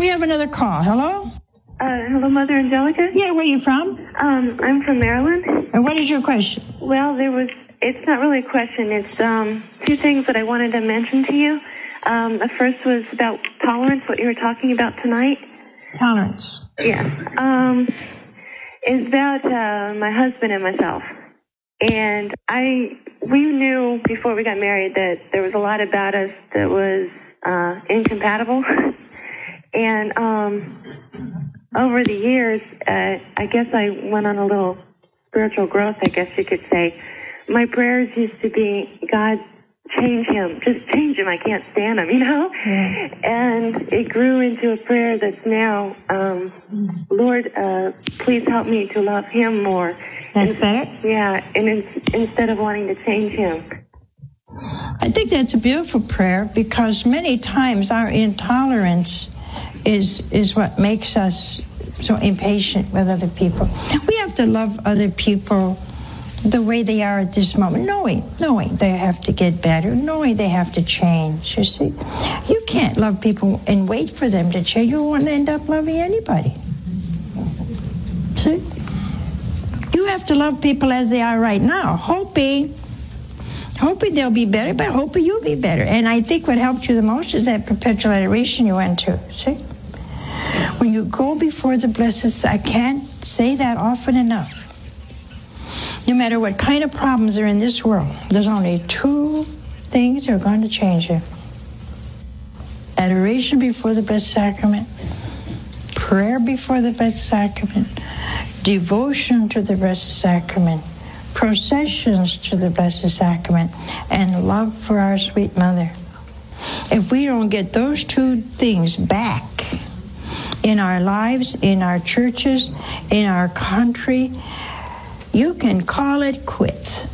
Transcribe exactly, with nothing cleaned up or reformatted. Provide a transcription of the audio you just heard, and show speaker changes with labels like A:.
A: We have another call. Hello?
B: Uh, hello, Mother Angelica?
A: Yeah, where are you from?
B: Um, I'm from Maryland.
A: And what is your question?
B: Well, there was, it's not really a question. It's um, two things that I wanted to mention to you. Um, the first was about tolerance, what you were talking about tonight.
A: Tolerance.
B: Yeah. Um, it's about uh, my husband and myself. And I, we knew before we got married that there was a lot about us that was uh, incompatible. And um, over the years, uh, I guess I went on a little spiritual growth, I guess you could say. My prayers used to be, God, change him. Just change him. I can't stand him, you know?
A: Yeah.
B: And it grew into a prayer that's now, um, Lord, uh, please help me to love him more.
A: That's
B: and,
A: better?
B: Yeah, and in, instead of wanting to change him.
A: I think that's a beautiful prayer because many times our intolerance is is what makes us so impatient with other people. We have to love other people the way they are at this moment, knowing, knowing they have to get better, knowing they have to change, you see. You can't love people and wait for them to change. You won't end up loving anybody. See? You have to love people as they are right now, hoping, hoping they'll be better, but hoping you'll be better. And I think what helped you the most is that perpetual adoration you went to, see? When you go before the blessed, I can't say that often enough. No matter what kind of problems are in this world, there's only two things that are going to change you. Adoration before the Blessed Sacrament, prayer before the Blessed Sacrament, devotion to the Blessed Sacrament, processions to the Blessed Sacrament, and love for our sweet Mother. If we don't get those two things back in our lives, in our churches, in our country, you can call it quits.